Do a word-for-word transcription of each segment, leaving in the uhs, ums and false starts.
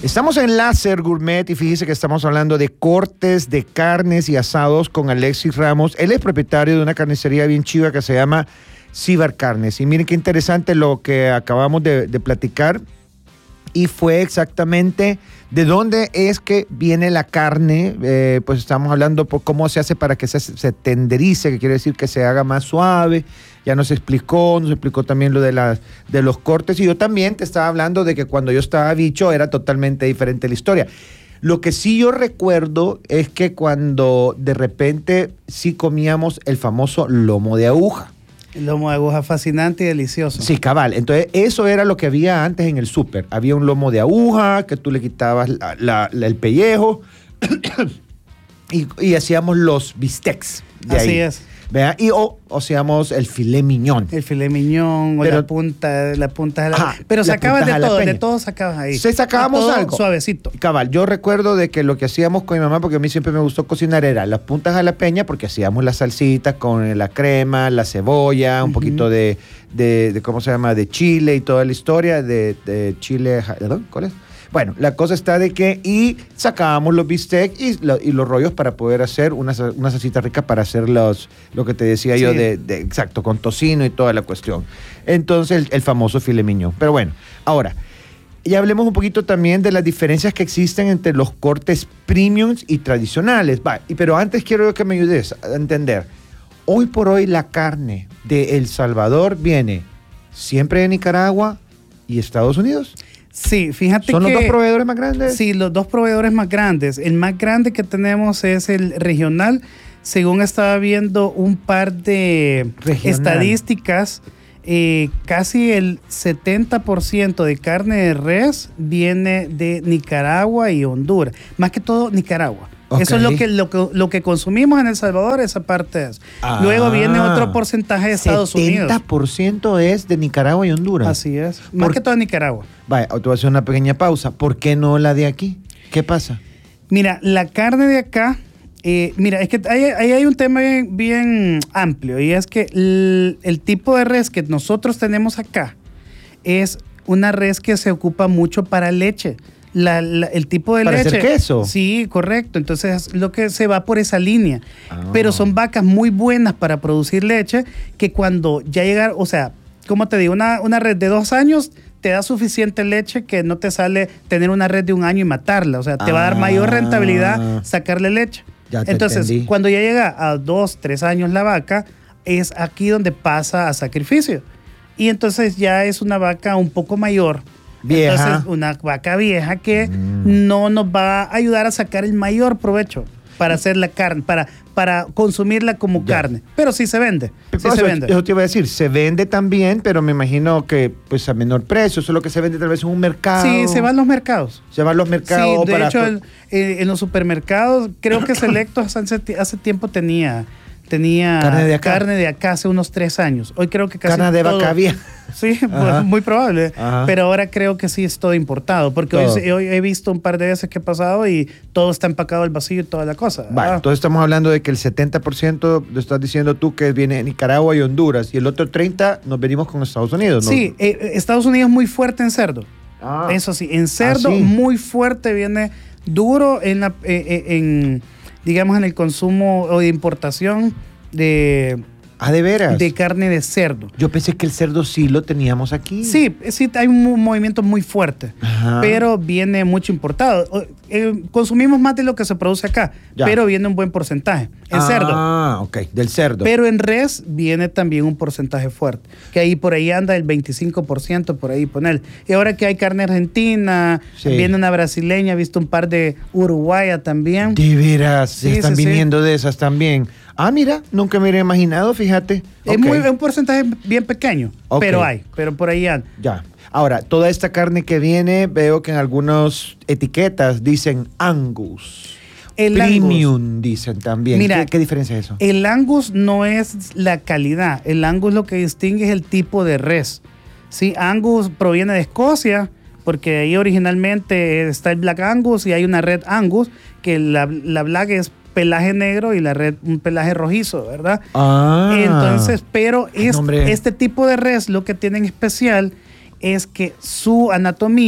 Estamos en Láser Gourmet y fíjese que estamos hablando de cortes de carnes y asados con Alexis Ramos. Él es propietario de una carnicería bien chiva que se llama Cibar Carnes. Y miren qué interesante lo que acabamos de, de platicar. Y fue exactamente de dónde es que viene la carne. Eh, pues estamos hablando por cómo se hace para que se, se tenderice, que quiere decir que se haga más suave. Ya nos explicó, nos explicó también lo de, las, de los cortes. Y yo también te estaba hablando de que cuando yo estaba bicho era totalmente diferente la historia. Lo que sí yo recuerdo es que cuando de repente sí comíamos el famoso lomo de aguja. El lomo de aguja fascinante y delicioso. Sí, cabal. Entonces, eso era lo que había antes en el súper. Había un lomo de aguja que tú le quitabas la, la, la, el pellejo y, y hacíamos los bistecs de Así ahí. es. ¿Vea? Y o hacíamos el filet mignon. El filet mignon, Pero, o la punta, la punta de la... Ajá, pero la sacabas punta de todo, jalapeña. de todo sacabas ahí. Se sacábamos todo algo. Suavecito. Cabal, yo recuerdo de que lo que hacíamos con mi mamá, porque a mí siempre me gustó cocinar, era las puntas jalapeñas, porque hacíamos la salsita con la crema, la cebolla, un uh-huh. poquito de, de, de, ¿cómo se llama?, de chile y toda la historia, de, de chile, ¿perdón? ¿Cuál es? Bueno, la cosa está de que, y sacábamos los bistecs y, lo, y los rollos para poder hacer una, una salsita rica para hacer los, lo que te decía sí. yo, de, de, exacto, con tocino y toda la cuestión. Entonces, el, el famoso filet mignon. Pero bueno, ahora, ya hablemos un poquito también de las diferencias que existen entre los cortes premiums y tradicionales. Va, y, pero antes quiero que me ayudes a entender. Hoy por hoy la carne de El Salvador viene siempre de Nicaragua y Estados Unidos. Sí, fíjate que... ¿Son los dos proveedores más grandes? Sí, los dos proveedores más grandes. El más grande que tenemos es el regional. Según estaba viendo un par de regional. estadísticas, eh, casi el setenta por ciento de carne de res viene de Nicaragua y Honduras. Más que todo Nicaragua. Okay. Eso es lo que, lo, que, lo que consumimos en El Salvador, esa parte es. Ah, luego viene otro porcentaje de Estados Unidos. setenta por ciento es de Nicaragua y Honduras. Así es. Más Por, que todo de Nicaragua. Vaya, te voy a hacer una pequeña pausa. ¿Por qué no la de aquí? ¿Qué pasa? Mira, la carne de acá, eh, mira, es que ahí hay, hay un tema bien, bien amplio, y es que el, el tipo de res que nosotros tenemos acá es una res que se ocupa mucho para leche. La, la, el tipo de ¿Para leche. ¿Para hacer queso? Sí, correcto. Entonces, lo que se va por esa línea. Ah. Pero son vacas muy buenas para producir leche que cuando ya llegar, o sea, como te digo, una, una red de dos años te da suficiente leche que no te sale tener una red de un año y matarla. O sea, te ah. va a dar mayor rentabilidad sacarle leche. Ya te Entonces, entendí. Cuando ya llega a dos, tres años la vaca, es aquí donde pasa a sacrificio. Y entonces ya es una vaca un poco mayor. Vieja. Entonces, una vaca vieja que mm. no nos va a ayudar a sacar el mayor provecho para hacer la carne, para, para consumirla como ya. carne. Pero sí se vende. Sí eso, se vende. Eso te iba a decir, se vende también, pero me imagino que pues a menor precio. Eso es lo que se vende tal vez en un mercado. Sí, se van los mercados. Se van los mercados. Sí, de para... hecho, el, eh, en los supermercados, creo que Selectos hace, hace tiempo tenía... Tenía carne de, acá. carne de acá hace unos tres años. Hoy creo que casi carne de todo, vaca vieja. Sí, pues, muy probable. Ajá. Pero ahora creo que sí es todo importado. Porque todo. Hoy, hoy he visto un par de veces que he pasado y todo está empacado al vacío y toda la cosa. Vale, ah. Entonces estamos hablando de que el setenta por ciento lo estás diciendo tú que viene de Nicaragua y Honduras. Y el otro treinta por ciento nos venimos con Estados Unidos, ¿no? Sí, eh, Estados Unidos es muy fuerte en cerdo. Ah. Eso sí, en cerdo ah, sí. muy fuerte, viene duro en, la, eh, en, digamos, en el consumo o de importación de, ah, ¿de veras? De carne de cerdo. Yo pensé que el cerdo sí lo teníamos aquí. Sí, sí hay un movimiento muy fuerte, Ajá. pero viene mucho importado. Eh, consumimos más de lo que se produce acá, ya. pero viene un buen porcentaje en ah, cerdo. Ah, ok, del cerdo. Pero en res viene también un porcentaje fuerte, que ahí por ahí anda el veinticinco por ciento, por ahí poner. Y ahora que hay carne argentina, sí. viene una brasileña, he visto un par de uruguaya también. De veras, sí, están sí, viniendo sí. de esas también. Ah, mira, nunca me hubiera imaginado, fíjate. Es okay. muy, un porcentaje bien pequeño, okay. pero hay, pero por ahí anda. Ya. Ahora, toda esta carne que viene, veo que en algunas etiquetas dicen Angus. El Premium Angus. Dicen también. Mira, ¿Qué, ¿Qué diferencia es eso? El Angus no es la calidad. El Angus lo que distingue es el tipo de res. ¿Sí? Angus proviene de Escocia, porque ahí originalmente está el Black Angus y hay una Red Angus, que la, la Black es pelaje negro y la red un pelaje rojizo, ¿verdad? Ah. Entonces, pero es, este tipo de res lo que tiene en especial es que su anatomía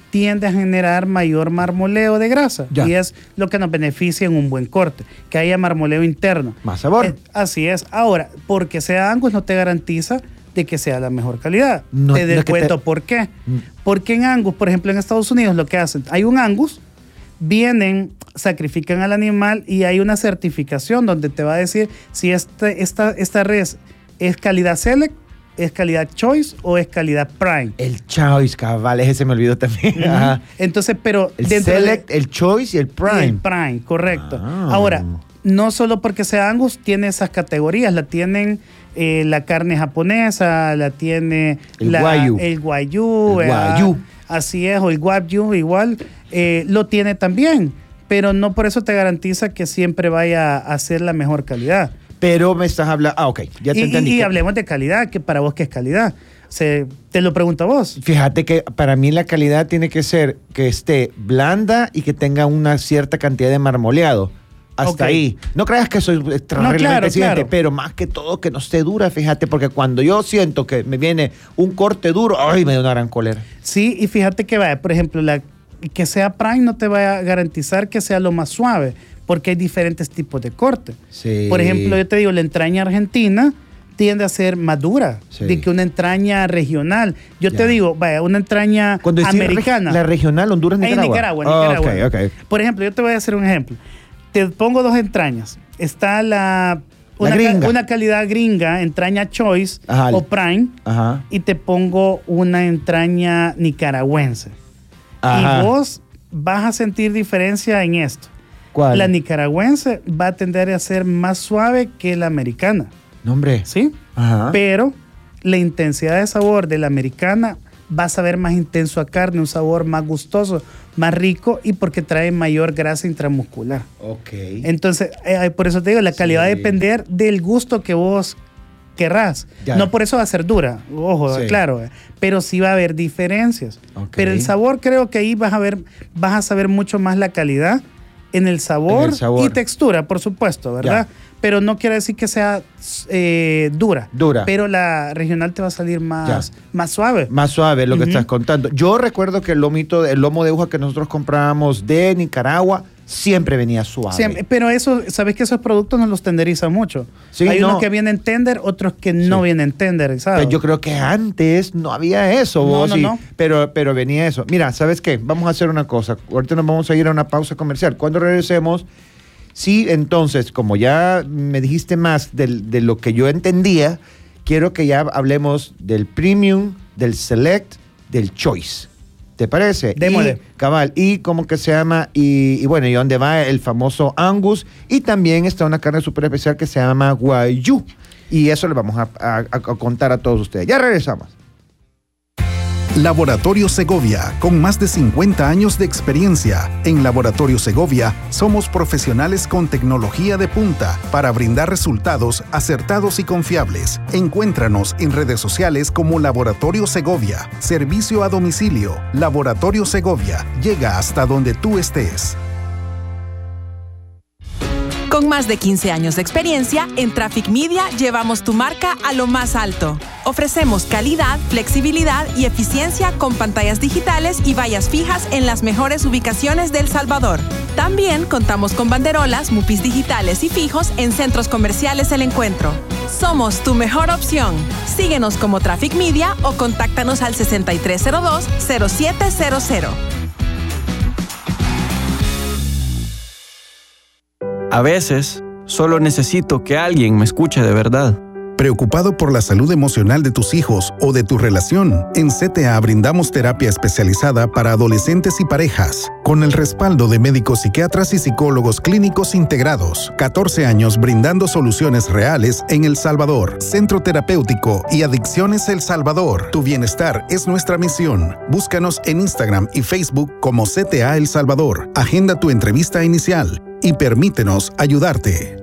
tiende a generar mayor marmoleo de grasa. Ya. Y es lo que nos beneficia en un buen corte, que haya marmoleo interno. Más sabor. Eh, así es. Ahora, porque sea Angus no te garantiza de que sea la mejor calidad. No, te no es que cuento te- por qué. Porque en Angus, por ejemplo, en Estados Unidos lo que hacen, hay un Angus, vienen, sacrifican al animal y hay una certificación donde te va a decir si este, esta, esta res es calidad Select, es calidad Choice o es calidad Prime. El Choice, cabal, ese se me olvidó también. Ujú. Ajá. Entonces, pero El dentro de- Select, el Choice y el Prime. el Prime, correcto. Ah. Ahora, no solo porque sea Angus, tiene esas categorías, la tienen eh, la carne japonesa, la tiene El la- Wagyu. el Wagyu, El ¿verdad? Wagyu. Así es, o el Wagyu igual, eh, lo tiene también, pero no por eso te garantiza que siempre vaya a ser la mejor calidad. Pero me estás hablando. Ah, ok, ya te Y, entendí. y- y que- hablemos de calidad, que para vos qué es calidad. Se, te lo pregunto a vos. Fíjate que para mí la calidad tiene que ser que esté blanda y que tenga una cierta cantidad de marmoleado. Hasta Ok. ahí. No creas que soy terriblemente claro, exigente, claro. pero más que todo que no esté dura, fíjate, porque cuando yo siento que me viene un corte duro, ay, me da una gran cólera. Sí, y fíjate que vaya, por ejemplo, la, que sea Prime no te va a garantizar que sea lo más suave, porque hay diferentes tipos de corte. Sí. Por ejemplo, yo te digo, la entraña argentina tiende a ser más dura Sí. de que una entraña regional. Yo Ya. te digo, vaya, una entraña Cuando decís americana. reg- la regional Honduras, En Nicaragua. Nicaragua, en Ah, Nicaragua. ok, ok. Por ejemplo, yo te voy a hacer un ejemplo. Te pongo dos entrañas. Está la, una, ca- gringa. una calidad gringa, entraña Choice Ajá. o Prime, Ajá. y te pongo una entraña nicaragüense. Ajá. Y vos vas a sentir diferencia en esto. ¿Cuál? La nicaragüense va a tender a ser más suave que la americana, No, hombre. ¿sí? Ajá. Pero la intensidad de sabor de la americana va a saber más intenso a carne, un sabor más gustoso, más rico y porque trae mayor grasa intramuscular. Ok. Entonces, eh, por eso te digo, la calidad va a Sí. depender del gusto que vos querrás. Ya. No por eso va a ser dura, ojo, Sí. claro, eh, pero sí va a haber diferencias. Ok. Pero el sabor creo que ahí vas a ver, vas a saber mucho más la calidad en el sabor, En el sabor. y textura, por supuesto, ¿verdad? Ya. Pero no quiere decir que sea eh, dura. Dura. Pero la regional te va a salir más, Ya. más suave. Más suave lo que Ujú. estás contando. Yo recuerdo que el lomito, el lomo de aguja que nosotros comprábamos de Nicaragua siempre venía suave. Siempre- pero eso, sabes que esos productos no los tenderizan mucho. Sí, Hay no. unos que vienen tender, otros que no Sí. vienen tenderizados. Pero yo creo que antes no había eso, No, vos, no, y- no. Pero, pero venía eso. Mira, ¿sabes qué? Vamos a hacer una cosa. Ahorita nos vamos a ir a una pausa comercial. Cuando regresemos, sí, entonces, como ya me dijiste más del- de lo que yo entendía, quiero que ya hablemos del Premium, del Select, del Choice. ¿Te parece? Démosle. Y, cabal, y cómo que se llama, y, y bueno, y dónde va el famoso Angus, y también está una carne súper especial que se llama Wagyu. Y eso le vamos a, a- a contar a todos ustedes. Ya regresamos. Laboratorio Segovia, con más de cincuenta años de experiencia. En Laboratorio Segovia somos profesionales con tecnología de punta para brindar resultados acertados y confiables. Encuéntranos en redes sociales como Laboratorio Segovia. Servicio a domicilio. Laboratorio Segovia. Llega hasta donde tú estés. Con más de quince años de experiencia, en Traffic Media llevamos tu marca a lo más alto. Ofrecemos calidad, flexibilidad y eficiencia con pantallas digitales y vallas fijas en las mejores ubicaciones de El Salvador. También contamos con banderolas, mupis digitales y fijos en centros comerciales El Encuentro. Somos tu mejor opción. Síguenos como Traffic Media o contáctanos al sesenta y tres cero dos, cero siete cero cero. A veces, solo necesito que alguien me escuche de verdad. ¿Preocupado por la salud emocional de tus hijos o de tu relación? En C T A brindamos terapia especializada para adolescentes y parejas, con el respaldo de médicos psiquiatras y psicólogos clínicos integrados. catorce años brindando soluciones reales en El Salvador. Centro Terapéutico y Adicciones El Salvador. Tu bienestar es nuestra misión. Búscanos en Instagram y Facebook como C T A El Salvador. Agenda tu entrevista inicial y permítenos ayudarte.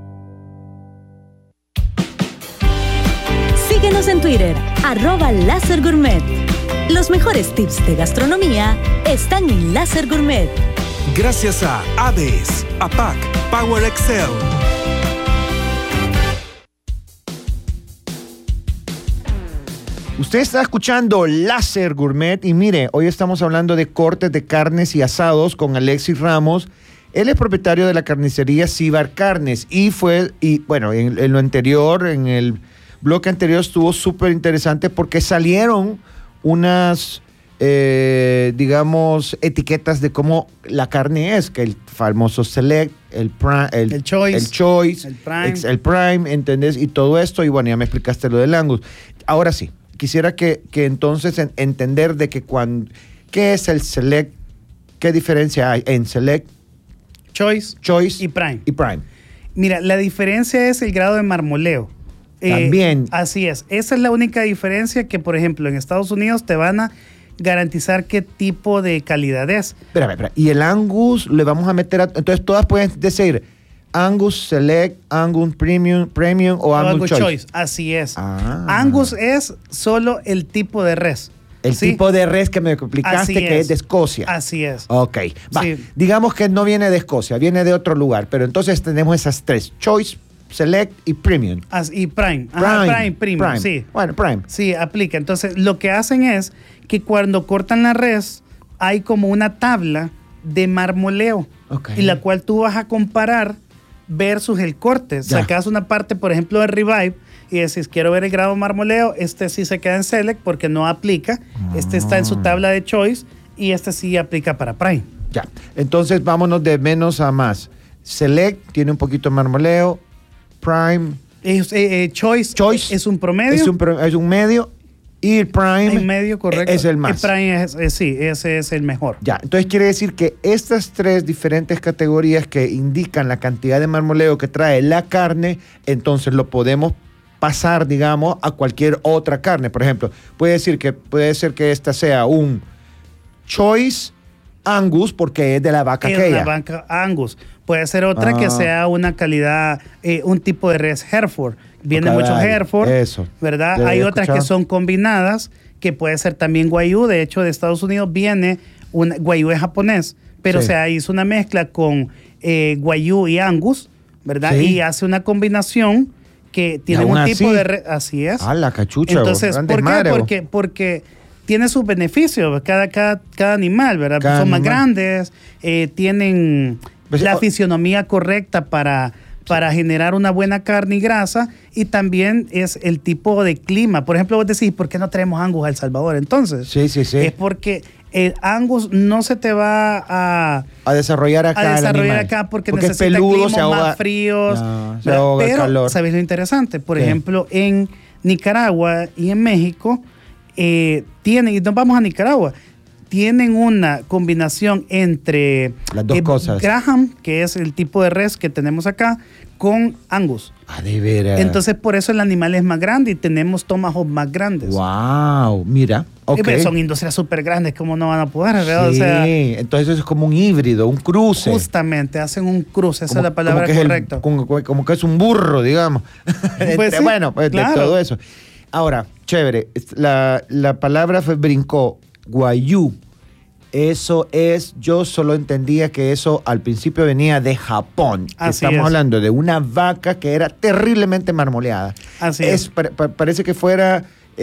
Síguenos en Twitter, arroba Láser Gourmet. Los mejores tips de gastronomía están en Láser Gourmet. Gracias a A D E S, A P A C, Power Excel. Usted está escuchando Láser Gourmet y mire, hoy estamos hablando de cortes de carnes y asados con Alexis Ramos. Él es propietario de la carnicería Cibar Carnes y fue, y bueno, en, en lo anterior, en el bloque anterior estuvo súper interesante porque salieron unas, eh, digamos, etiquetas de cómo la carne es, que el famoso Select, el, prime, el, el Choice, el, choice el, prime. ex, el Prime, ¿entendés? Y todo esto, y bueno, ya me explicaste lo del Angus. Ahora sí. Quisiera que, que entonces en, entender de que cuando, ¿qué es el Select? ¿Qué diferencia hay en Select, Choice, Choice y Prime? Y Prime. Mira, la diferencia es el grado de marmoleo. También. Eh, así es. Esa es la única diferencia que, por ejemplo, en Estados Unidos te van a garantizar qué tipo de calidad es. Espera, espera. Y el Angus le vamos a meter a, entonces todas pueden decir Angus Select, Angus Premium, Premium o Angus, Angus Choice. Choice. Así es. Ah. Angus es solo el tipo de res. El ¿sí? tipo de res que me explicaste que es. es de Escocia. Así es. Ok. Va. Sí. Digamos que no viene de Escocia, viene de otro lugar, pero entonces tenemos esas tres: Choice, Select y Premium. As, y Prime. Prime. Ajá, Prime, Premium. Prime. Sí. Bueno, Prime. Sí, aplica. Entonces, lo que hacen es que cuando cortan la res, hay como una tabla de marmoleo, okay. y la cual tú vas a comparar versus el corte. Ya. Sacas una parte, por ejemplo, de ribeye y decís, quiero ver el grado marmoleo, este sí se queda en Select porque no aplica, mm. este está en su tabla de Choice y este sí aplica para Prime. Ya, entonces vámonos de menos a más. Select tiene un poquito de marmoleo, Prime... Es, eh, eh, choice, choice es un promedio. Es un, pro, es un medio y el Prime en medio, correcto. Es el más. El Prime es, es, sí, ese es el mejor. Ya, entonces quiere decir que estas tres diferentes categorías que indican la cantidad de marmoleo que trae la carne, entonces lo podemos pasar, digamos, a cualquier otra carne. Por ejemplo, puede decir que puede ser que esta sea un Choice Angus porque es de la vaca es aquella. la vaca Angus. Puede ser otra ah. que sea una calidad, eh, un tipo de res Hereford. Viene okay, mucho vale. Hereford, eso. ¿verdad? Hay otras escuchado. que son combinadas, que puede ser también Wagyu. De hecho, de Estados Unidos viene un Wagyu es japonés, pero sí. se hizo una mezcla con eh, Wagyu y Angus, ¿verdad? Sí. Y hace una combinación que tiene un así? tipo de res, así es. Ah, la cachucha. Entonces, ¿por qué? Madre, porque, porque tiene sus beneficios, cada, cada, cada animal, ¿verdad? Cada son animal. más grandes, eh, tienen pues, la oh, fisionomía correcta para, para generar una buena carne y grasa, y también es el tipo de clima. Por ejemplo, vos decís, ¿por qué no traemos Angus a El Salvador? Entonces, sí, sí, sí. es porque el Angus no se te va a, a desarrollar acá. A desarrollar acá porque, porque necesita peludo, climas se ahoga, más fríos. No, se ahoga pero, el calor. ¿sabes lo interesante? Por ¿Qué? ejemplo, en Nicaragua y en México, eh, tienen, y nos vamos a Nicaragua, tienen una combinación entre las dos eh, cosas. Graham, que es el tipo de res que tenemos acá, con Angus. Ah, de veras. Entonces, por eso el animal es más grande y tenemos tomahawk más grandes. Wow, mira. Okay. Son industrias súper grandes, ¿cómo no van a poder? ¿verdad? Sí, o sea, entonces eso es como un híbrido, un cruce. Justamente, hacen un cruce, esa como, es la palabra como correcta. Como, como que es un burro, digamos. Pues sí, bueno, pues claro. de todo eso. Ahora, chévere, la, la palabra fue, brincó, Wagyu. Eso es, yo solo entendía que eso al principio venía de Japón. Así Estamos es. hablando de una vaca que era terriblemente marmoleada. Así es. es. Pa, pa, parece que fuera,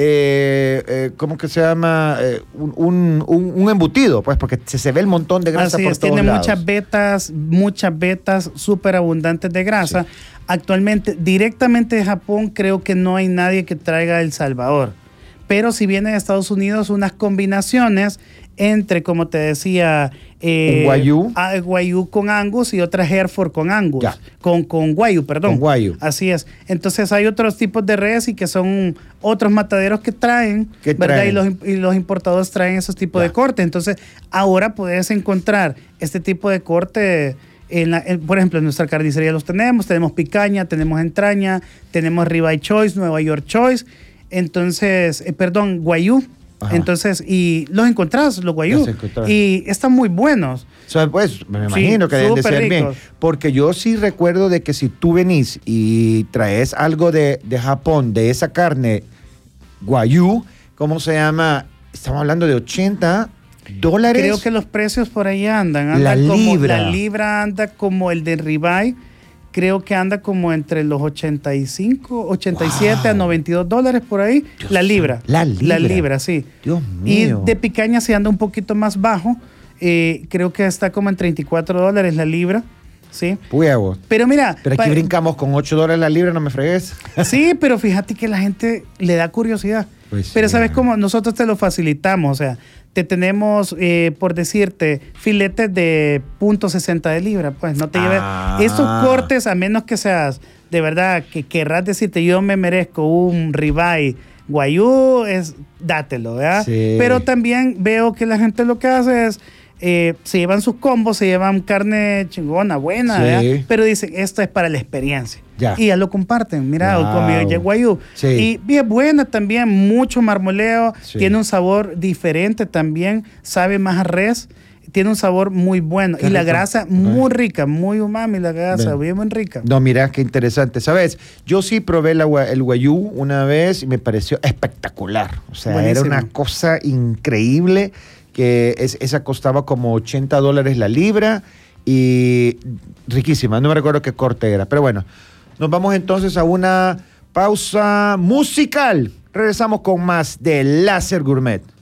eh, eh, ¿cómo que se llama? Eh, un, un, un embutido, pues, porque se, se ve el montón de grasa Así por es, todos tiene lados. muchas vetas, muchas vetas súper abundantes de grasa. Sí. Actualmente, directamente de Japón, creo que no hay nadie que traiga El Salvador. Pero si viene de Estados Unidos, unas combinaciones entre, como te decía, eh, Wagyu. Wagyu con Angus y otras Hereford con Angus, ya. con, con Wagyu, perdón. Con Wagyu. Así es. Entonces hay otros tipos de res y que son otros mataderos que traen, ¿Qué ¿verdad? traen? Y los, y los importadores traen esos tipos ya. de cortes. Entonces ahora puedes encontrar este tipo de corte. En la, en, por ejemplo, en nuestra carnicería los tenemos, tenemos picaña, tenemos entraña, tenemos ribeye choice, Nueva York choice, entonces, eh, perdón, Wagyu. Ajá. Entonces, y los encontrás, los Wagyu, y están muy buenos. O sea, pues, me imagino sí, que deben de ser ricos. Bien. Porque yo sí recuerdo de que si tú venís y traes algo de, de Japón, de esa carne Wagyu, ¿cómo se llama? Estamos hablando de ochenta dólares. Creo que los precios por ahí andan. andan la como, libra. La libra anda como el de ribeye, creo que anda como entre los ochenta y cinco, ochenta y siete wow. a noventa y dos dólares por ahí. Dios la libra. La libra. La libra, sí. Dios mío. Y de picaña sí anda un poquito más bajo. Eh, creo que está como en treinta y cuatro dólares la libra. Sí. Huevo. Pero mira. Pero aquí brincamos con ocho dólares la libra, no me fregues. Sí, pero fíjate que la gente le da curiosidad. Pues pero sí, ¿sabes yeah. cómo? Nosotros te lo facilitamos. O sea, te tenemos, eh, por decirte, filetes de punto sesenta de libra. Pues no te lleves. Ah. Estos cortes, a menos que seas de verdad que querrás decirte, yo me merezco un ribeye guayú, es dátelo, ¿verdad? Sí. Pero también veo que la gente lo que hace es. Eh, se llevan sus combos, se llevan carne chingona, buena, sí. pero dicen, esto es para la experiencia. Ya. Y ya lo comparten. Mira, wow. comí guayú. Sí. Y bien buena también, mucho marmoleo, sí. tiene un sabor diferente también, sabe más a res, tiene un sabor muy bueno. Qué y rico. La grasa muy Ay. rica, muy umami la grasa, bien, bien rica. No, mira, qué interesante. ¿Sabes? Yo sí probé la, el guayú una vez y me pareció espectacular. O sea, buenísimo. Era una cosa increíble. Que es, esa costaba como ochenta dólares la libra y riquísima, no me recuerdo qué corte era, pero bueno, nos vamos entonces a una pausa musical. Regresamos con más de Láser Gourmet.